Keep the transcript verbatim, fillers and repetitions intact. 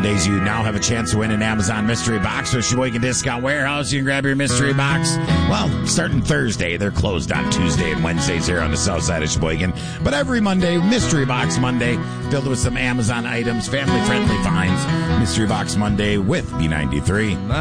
Mondays, you now have a chance to win an Amazon mystery box with Sheboygan Discount Warehouse. You can grab your mystery box. Well, starting Thursday. They're closed on Tuesday and Wednesdays here on the south side of Sheboygan. But every Monday, Mystery Box Monday, filled with some Amazon items, family-friendly finds. Mystery Box Monday with B ninety-three.